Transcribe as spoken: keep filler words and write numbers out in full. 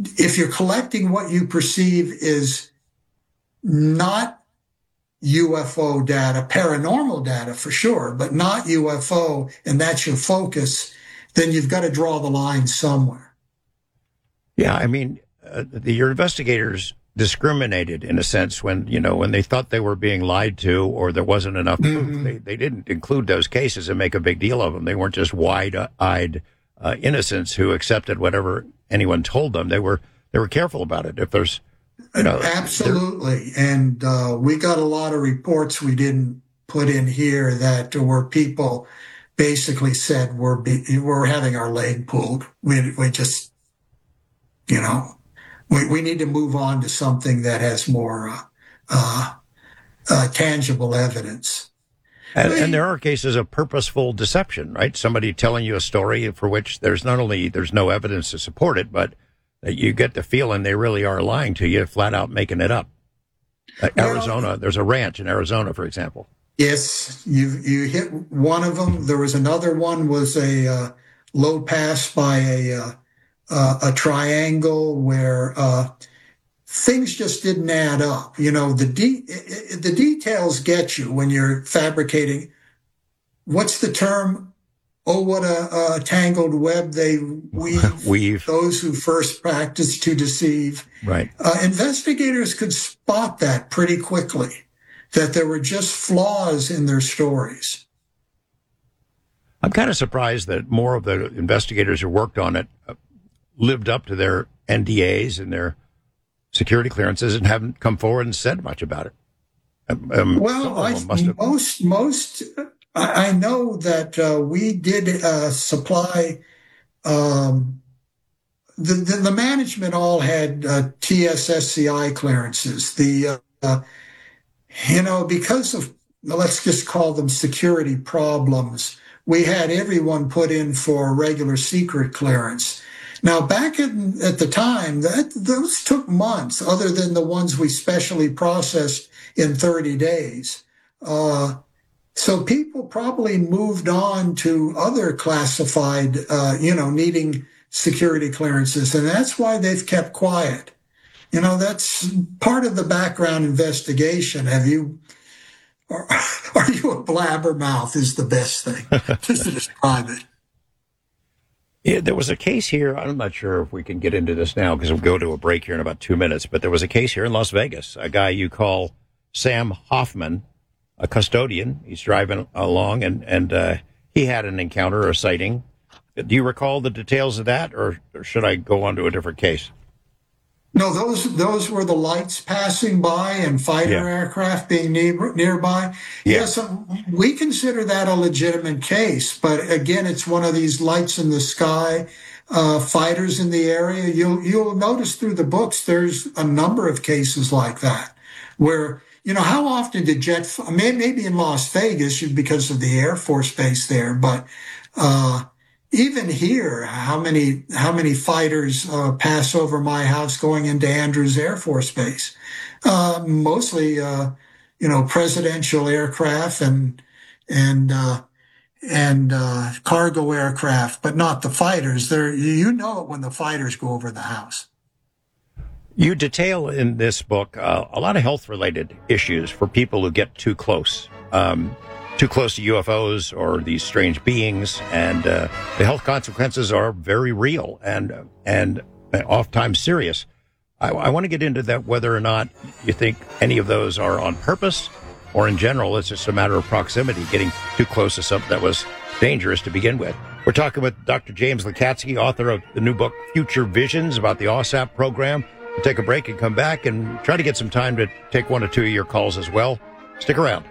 if you're collecting what you perceive is not U F O data, paranormal data for sure, but not U F O, and that's your focus, then you've got to draw the line somewhere. Yeah, I mean, uh, the, your investigators discriminated in a sense when, you know, when they thought they were being lied to or there wasn't enough proof. Mm-hmm. They, they didn't include those cases and make a big deal of them. They weren't just wide-eyed uh, innocents who accepted whatever anyone told them. They were they were careful about it. If there's, you know, absolutely, and uh, we got a lot of reports we didn't put in here that were people basically said we're be, we're having our leg pulled. We we just, you know. We, we need to move on to something that has more uh, uh, uh, tangible evidence. And, and there are cases of purposeful deception, right? Somebody telling you a story for which there's not only there's no evidence to support it, but that you get the feeling they really are lying to you, flat out making it up. Uh, Arizona, well, there's a ranch in Arizona, for example. Yes, you you hit one of them. There was another one was a uh, low pass by a. Uh, Uh, a triangle where uh, things just didn't add up. You know, the de- the details get you when you're fabricating. What's the term? Oh, what a, a tangled web they weave. weave. Those who first practice to deceive. Right. Uh, investigators could spot that pretty quickly, that there were just flaws in their stories. I'm kind of surprised that more of the investigators who worked on it uh, lived up to their N D As and their security clearances and haven't come forward and said much about it. Um, well, I, have... most, most, I know that uh, we did uh, supply, um, the, the, the management all had uh, T S S C I clearances. The, uh, you know, because of, let's just call them security problems, we had everyone put in for regular secret clearance. Now, back in, at the time, that those took months, other than the ones we specially processed in thirty days. Uh, so people probably moved on to other classified, uh, you know, needing security clearances, and that's why they've kept quiet. You know, that's part of the background investigation. Have you, are, are you a blabbermouth is the best thing just to describe it. Yeah, there was a case here. I'm not sure if we can get into this now because we'll go to a break here in about two minutes. But there was a case here in Las Vegas. A guy you call Sam Hoffman, a custodian. He's driving along, and and uh, he had an encounter or a sighting. Do you recall the details of that, or, or should I go on to a different case? No, those those were the lights passing by and fighter yeah. aircraft being near, nearby. Yeah. Yes, we consider that a legitimate case, but again, it's one of these lights in the sky, uh, fighters in the area. You'll you'll notice through the books there's a number of cases like that, where you know how often did jet maybe in Las Vegas because of the Air Force base there, but. Uh, Even here, how many how many fighters uh, pass over my house going into Andrews Air Force Base? Uh, mostly, uh, you know, presidential aircraft and and uh, and uh, cargo aircraft, but not the fighters. There, you know it when the fighters go over the house. You detail in this book uh, a lot of health-related issues for people who get too close. Um, too close to U F Os or these strange beings, and uh, the health consequences are very real and and oftentimes serious. I, I want to get into that, whether or not you think any of those are on purpose or in general it's just a matter of proximity, getting too close to something that was dangerous to begin with. We're talking with Doctor James Lacatski, author of the new book, Future Visions, about the OSAP program. We'll take a break and come back and try to get some time to take one or two of your calls as well. Stick around.